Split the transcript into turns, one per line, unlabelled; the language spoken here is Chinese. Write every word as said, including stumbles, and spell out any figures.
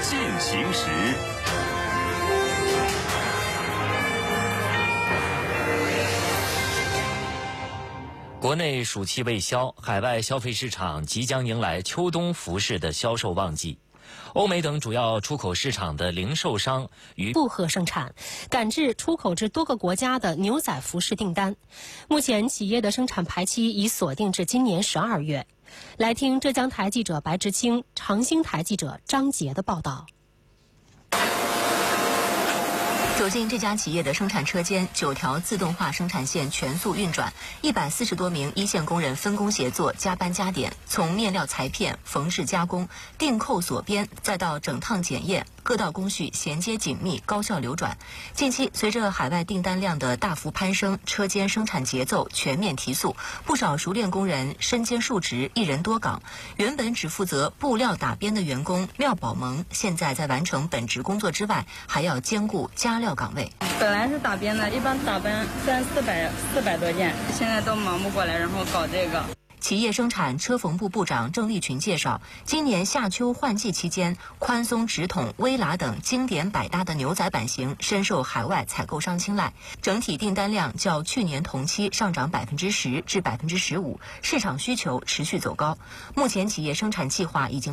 现行时。国内暑气未消，海外消费市场即将迎来秋冬服饰的销售旺季。欧美等主要出口市场的零售商与
负荷生产，赶制出口至多个国家的牛仔服饰订单。目前企业的生产排期已锁定至今年十二月。来听浙江台记者白志清、长兴台记者张杰的报道。
走进这家企业的生产车间，九条自动化生产线全速运转，一百四十多名一线工人分工协作，加班加点，从面料裁片、缝制加工、订扣锁边，再到整烫检验，各道工序衔接紧密，高效流转。近期，随着海外订单量的大幅攀升，车间生产节奏全面提速，不少熟练工人身兼数职，一人多岗。原本只负责布料打边的员工廖宝萌，现在在完成本职工作之外，还要兼顾加料岗位。
本来是打边的，一般打边三四百四百多件，现在都忙不过来，然后搞这个。
企业生产车缝部部长郑立群介绍，今年夏秋换季期间，宽松直筒、微喇等经典百搭的牛仔版型深受海外采购商青睐，整体订单量较去年同期上涨百分之十至百分之十五，市场需求持续走高。目前企业生产计划已经